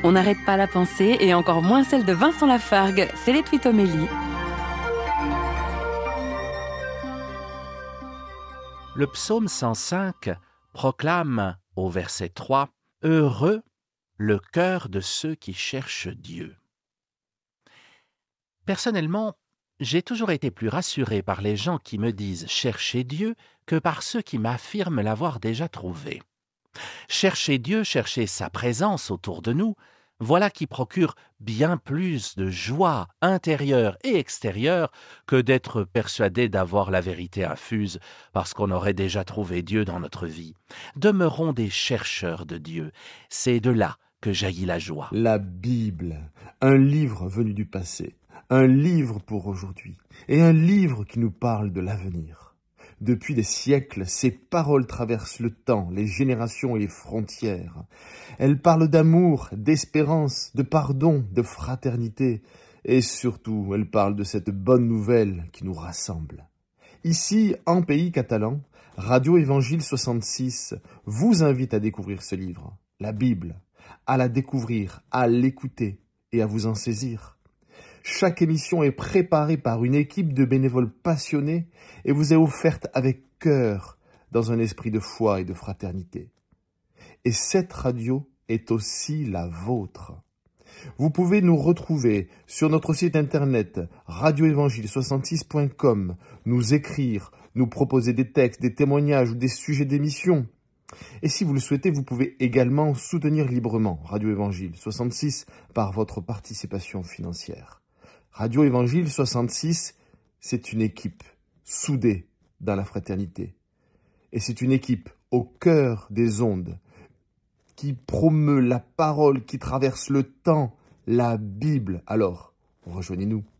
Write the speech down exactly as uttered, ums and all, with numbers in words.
On n'arrête pas la pensée et encore moins celle de Vincent Lafargue. C'est les Twitomélie. Le psaume cent cinq proclame au verset trois « Heureux le cœur de ceux qui cherchent Dieu ». Personnellement, j'ai toujours été plus rassuré par les gens qui me disent « chercher Dieu » que par ceux qui m'affirment l'avoir déjà trouvé. Chercher Dieu, chercher sa présence autour de nous, voilà qui procure bien plus de joie intérieure et extérieure que d'être persuadé d'avoir la vérité infuse parce qu'on aurait déjà trouvé Dieu dans notre vie. Demeurons des chercheurs de Dieu. C'est de là que jaillit la joie. La Bible, un livre venu du passé, un livre pour aujourd'hui et un livre qui nous parle de l'avenir. Depuis des siècles, ces paroles traversent le temps, les générations et les frontières. Elles parlent d'amour, d'espérance, de pardon, de fraternité. Et surtout, elles parlent de cette bonne nouvelle qui nous rassemble. Ici, en pays catalan, Radio Évangile soixante-six vous invite à découvrir ce livre, la Bible, à la découvrir, à l'écouter et à vous en saisir. Chaque émission est préparée par une équipe de bénévoles passionnés et vous est offerte avec cœur dans un esprit de foi et de fraternité. Et cette radio est aussi la vôtre. Vous pouvez nous retrouver sur notre site internet radio évangile soixante-six point com, nous écrire, nous proposer des textes, des témoignages ou des sujets d'émission. Et si vous le souhaitez, vous pouvez également soutenir librement Radio Évangile soixante-six par votre participation financière. Radio Évangile soixante-six, c'est une équipe soudée dans la fraternité. Et c'est une équipe au cœur des ondes qui promeut la parole qui traverse le temps, la Bible. Alors, rejoignez-nous.